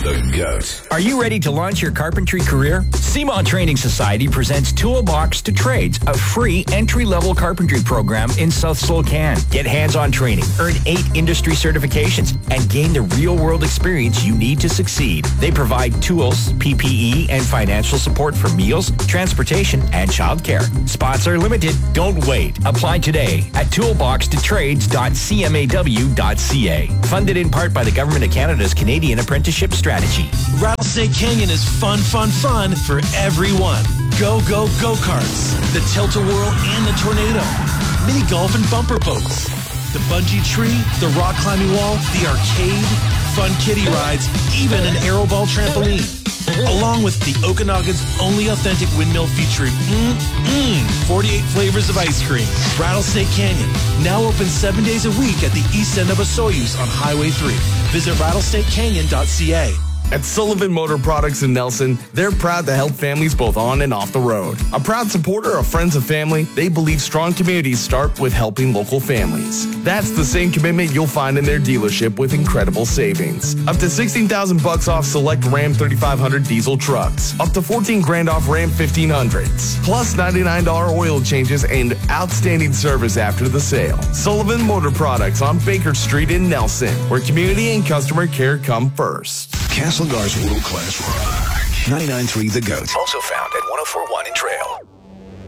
The GOAT. Are you ready to launch your carpentry career? CMON Training Society presents Toolbox to Trades, a free entry-level carpentry program in South Slocan. Get hands-on training, earn 8 industry certifications, and gain the real-world experience you need to succeed. They provide tools, PPE, and financial support for meals, transportation, and childcare. Spots are limited. Don't wait. Apply today at toolbox2trades.cmaw.ca. Funded in part by the Government of Canada's Canadian Apprenticeship Strategy. Rattlesnake Canyon is fun, fun, fun for everyone. Go, go, go-karts, the tilt-a-whirl and the tornado, mini golf and bumper boats, the bungee tree, the rock climbing wall, the arcade, fun kiddie rides, even an aeroball trampoline. Along with the Okanagan's only authentic windmill featuring 48 flavors of ice cream. Rattlesnake Canyon, now open 7 days a week at the east end of Osoyoos on Highway 3. Visit rattlesnakecanyon.ca. At Sullivan Motor Products in Nelson, they're proud to help families both on and off the road. A proud supporter of Friends of Family, they believe strong communities start with helping local families. That's the same commitment you'll find in their dealership with incredible savings. Up to $16,000 off select Ram 3500 diesel trucks. Up to $14,000 off Ram 1500s. Plus $99 oil changes and outstanding service after the sale. Sullivan Motor Products on Baker Street in Nelson, where community and customer care come first. Castlegar's world-class rock. 99.3 The GOAT. Also found at 104.1 in Trail.